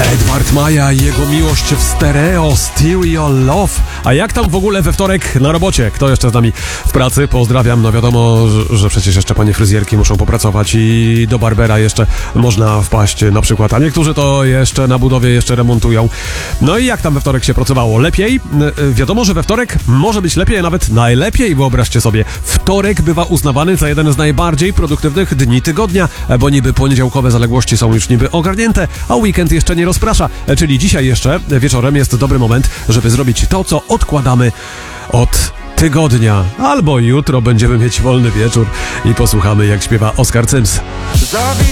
Edward Maja i jego miłość w stereo, Stereo Love. A jak tam w ogóle we wtorek na robocie? Kto jeszcze z nami w pracy? Pozdrawiam. No wiadomo, że przecież jeszcze panie fryzjerki muszą popracować i do barbera jeszcze można wpaść na przykład. A niektórzy to jeszcze na budowie jeszcze remontują. No i jak tam we wtorek się pracowało? Lepiej? Wiadomo, że we wtorek może być lepiej, a nawet najlepiej. Wyobraźcie sobie, wtorek bywa uznawany za jeden z najbardziej produktywnych dni tygodnia, bo niby poniedziałkowe zaległości są już niby ogarnięte, a weekend jeszcze nie rozprasza. Czyli dzisiaj jeszcze wieczorem jest dobry moment, żeby zrobić to, co odkładamy od tygodnia. Albo jutro będziemy mieć wolny wieczór i posłuchamy, jak śpiewa Oskar Cyms.